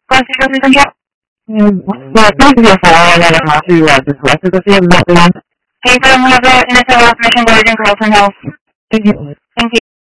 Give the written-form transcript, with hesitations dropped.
Consider control. Well, thank you for allowing us to discuss the field of the Hey, from the National Information Board in Carlton Health. Thank you.